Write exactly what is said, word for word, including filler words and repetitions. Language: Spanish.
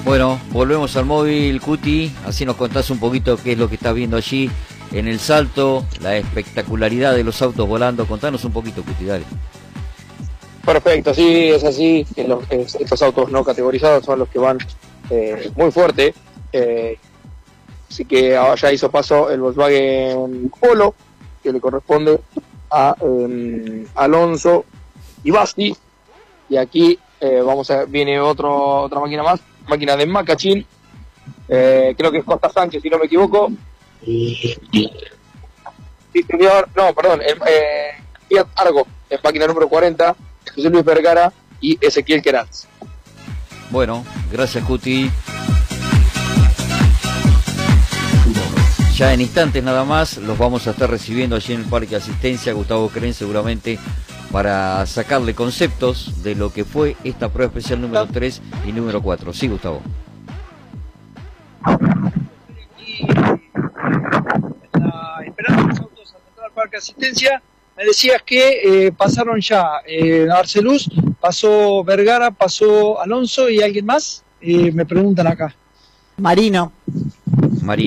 Bueno, volvemos al móvil, Cuti, así nos contás un poquito qué es lo que estás viendo allí en el Salto, la espectacularidad de los autos volando. Contanos un poquito, Cuti, dale. Perfecto, sí, es así. Los, estos autos no categorizados son los que van eh, muy fuerte. Eh, así que ya hizo paso el Volkswagen Polo, que le corresponde a eh, Alonso y Basti. Y aquí eh, vamos a viene otro otra máquina más, máquina de Macachín. Eh, creo que es Costa Sánchez, si no me equivoco. Sí, señor. No, perdón, el, eh, Fiat Argo, en máquina número cuarenta. José Luis Vergara y Ezequiel Queraz. Bueno, gracias, Cuti. Ya en instantes nada más los vamos a estar recibiendo allí en el Parque Asistencia, Gustavo Cren, seguramente para sacarle conceptos de lo que fue esta prueba especial número tres y número cuatro. Sí, Gustavo. Aquí, la, esperando los autos al entrar al Parque Asistencia. Me decías que eh, pasaron ya eh, Arceluz, pasó Vergara, pasó Alonso y alguien más. Eh, me preguntan acá. Marino.